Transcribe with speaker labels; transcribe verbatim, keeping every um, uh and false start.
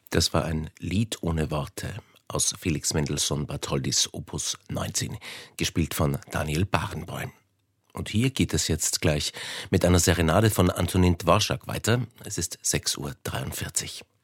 Speaker 1: Das war ein Lied ohne Worte aus Felix Mendelssohn Bartholdys Opus neunzehn, gespielt von Daniel Barenboim. Und hier geht es jetzt gleich mit einer Serenade von Antonin Dvorak weiter. Es ist sechs Uhr dreiundvierzig.